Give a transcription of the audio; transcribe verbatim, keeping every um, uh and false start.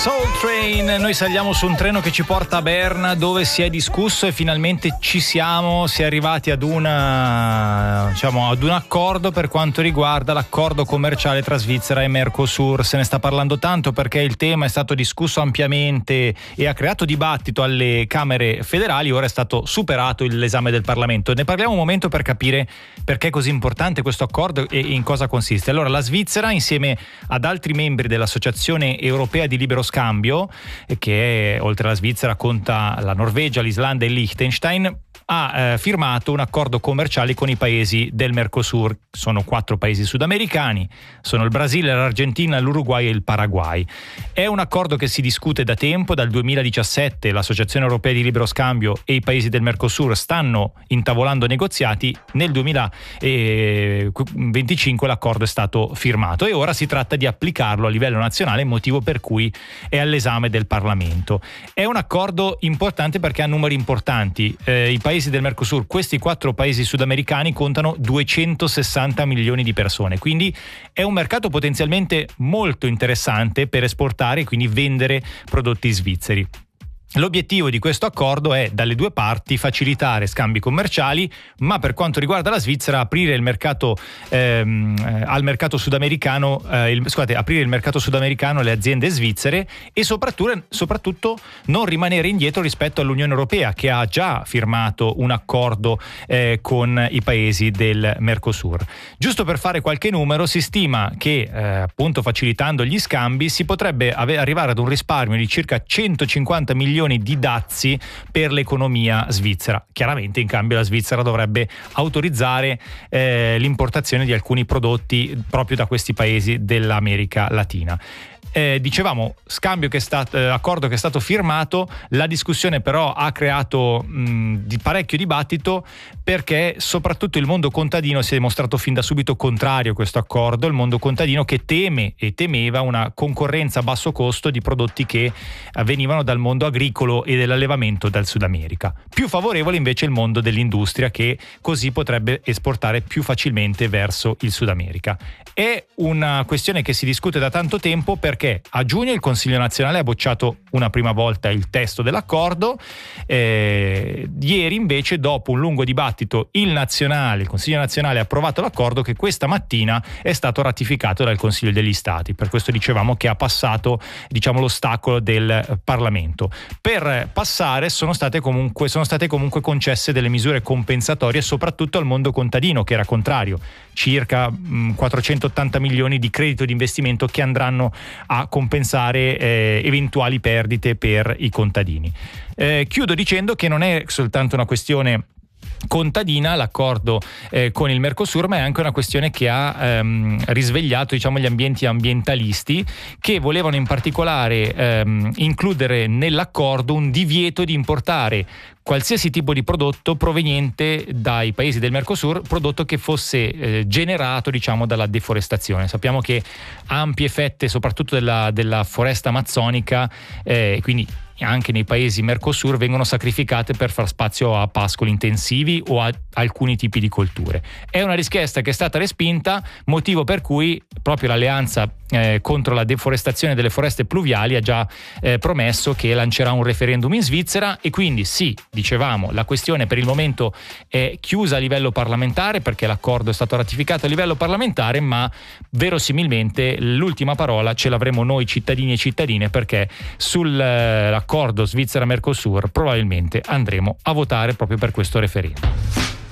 Soul Train, noi saliamo su un treno che ci porta a Berna, dove si è discusso e finalmente ci siamo, si è arrivati ad una, diciamo, ad un accordo per quanto riguarda l'accordo commerciale tra Svizzera e Mercosur. Se ne sta parlando tanto perché il tema è stato discusso ampiamente e ha creato dibattito alle Camere federali. Ora è stato superato l'esame del Parlamento. Ne parliamo un momento per capire perché è così importante questo accordo e in cosa consiste. Allora, la Svizzera, insieme ad altri membri dell'Associazione Europea di Libero Scambio, che oltre alla Svizzera conta la Norvegia, l'Islanda e il Liechtenstein, ha eh, firmato un accordo commerciale con i paesi del Mercosur. Sono quattro paesi sudamericani, sono il Brasile, l'Argentina, l'Uruguay e il Paraguay. È un accordo che si discute da tempo, dal duemiladiciassette l'Associazione Europea di Libero Scambio e i paesi del Mercosur stanno intavolando negoziati. Nel duemilaventicinque l'accordo è stato firmato e ora si tratta di applicarlo a livello nazionale, motivo per cui è all'esame del Parlamento. È un accordo importante perché ha numeri importanti. Eh, i paesi del Mercosur, questi quattro paesi sudamericani, contano duecentosessanta milioni di persone, quindi è un mercato potenzialmente molto interessante per esportare e quindi vendere prodotti svizzeri. L'obiettivo di questo accordo è, dalle due parti, facilitare scambi commerciali, ma per quanto riguarda la Svizzera aprire il mercato ehm, al mercato sudamericano, eh, il, scusate, aprire il mercato sudamericano alle aziende svizzere e soprattutto, soprattutto non rimanere indietro rispetto all'Unione Europea, che ha già firmato un accordo eh, con i paesi del Mercosur. Giusto per fare qualche numero, si stima che eh, appunto facilitando gli scambi si potrebbe ave- arrivare ad un risparmio di circa centocinquanta milioni di dazi per l'economia svizzera. Chiaramente in cambio la Svizzera dovrebbe autorizzare eh, l'importazione di alcuni prodotti proprio da questi paesi dell'America Latina. Eh, dicevamo, scambio che è stato, eh, accordo che è stato firmato. La discussione però ha creato mh, di parecchio dibattito, perché soprattutto il mondo contadino si è dimostrato fin da subito contrario a questo accordo, il mondo contadino che teme e temeva una concorrenza a basso costo di prodotti che eh, venivano dal mondo agricolo e dell'allevamento dal Sud America. Più favorevole invece il mondo dell'industria, che così potrebbe esportare più facilmente verso il Sud America. È una questione che si discute da tanto tempo, perché a giugno il Consiglio nazionale ha bocciato una prima volta il testo dell'accordo. Eh, ieri invece, dopo un lungo dibattito, il nazionale, il Consiglio nazionale ha approvato l'accordo, che questa mattina è stato ratificato dal Consiglio degli Stati. Per questo dicevamo che ha passato, diciamo, l'ostacolo del Parlamento. Per passare sono state comunque sono state comunque concesse delle misure compensatorie, soprattutto al mondo contadino, che era contrario. Circa mh, quattrocentottanta milioni di credito di investimento che andranno a compensare eh, eventuali perdite per i contadini. Eh, chiudo dicendo che non è soltanto una questione contadina l'accordo eh, con il Mercosur, ma è anche una questione che ha ehm, risvegliato, diciamo, gli ambienti ambientalisti, che volevano in particolare ehm, includere nell'accordo un divieto di importare qualsiasi tipo di prodotto proveniente dai paesi del Mercosur, prodotto che fosse eh, generato, diciamo, dalla deforestazione. Sappiamo che ampie fette, soprattutto della, della foresta amazzonica, eh, quindi anche nei paesi Mercosur, vengono sacrificate per far spazio a pascoli intensivi o a alcuni tipi di colture. È una richiesta che è stata respinta, motivo per cui proprio l'Alleanza eh, contro la deforestazione delle foreste pluviali ha già eh, promesso che lancerà un referendum in Svizzera. E quindi sì, dicevamo, la questione per il momento è chiusa a livello parlamentare, perché l'accordo è stato ratificato a livello parlamentare, ma verosimilmente l'ultima parola ce l'avremo noi cittadini e cittadine, perché sull'accordo Svizzera-Mercosur probabilmente andremo a votare proprio per questo referendum.